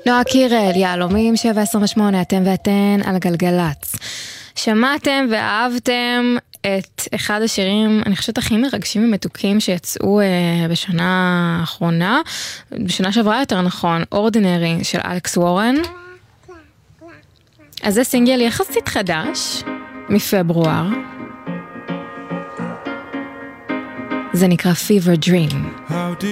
נועה קירל, יהלומים 728, אתם ואתן על גלגלץ. שמעתם ואהבתם את אחד השירים, אני חושבת הכי מרגשים ומתוקים שיצאו בשנה האחרונה, בשנה שעברה יותר נכון, Ordinary של אלכס וורן. אז זה סינגל יחסית חדש, מפברואר. זה נקרא Fever Dream.